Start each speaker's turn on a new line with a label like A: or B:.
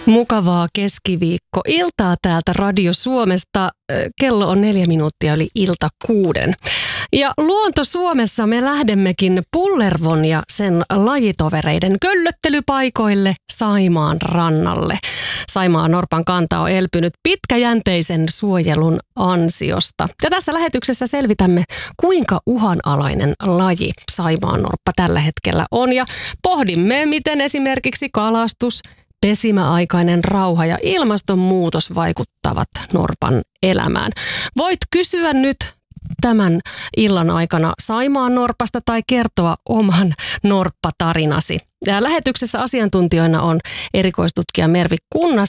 A: Mukavaa keskiviikkoiltaa täältä Radio Suomesta. Kello on 4 minuuttia yli ilta 6. Ja Luonto Suomessa me lähdemmekin Pullervon ja sen lajitovereiden köllöttelypaikoille Saimaan rannalle. Saimaan norpan kanta on elpynyt pitkäjänteisen suojelun ansiosta. Ja tässä lähetyksessä selvitämme, kuinka uhanalainen laji Saimaan norppa tällä hetkellä on. Ja pohdimme, miten esimerkiksi kalastus, pesimäaikainen rauha ja ilmastonmuutos vaikuttavat norpan elämään. Voit kysyä nyt tämän illan aikana Saimaan norpasta tai kertoa oman norppatarinasi. Ja lähetyksessä asiantuntijoina on erikoistutkija Mervi Kunnas